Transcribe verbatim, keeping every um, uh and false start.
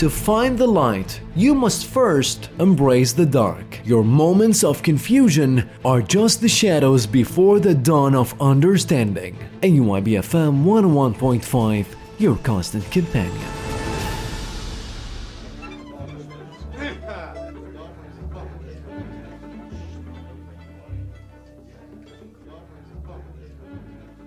To find the light, you must first embrace the dark. Your moments of confusion are just the shadows before the dawn of understanding. A U I B F M one oh one point five, your constant companion.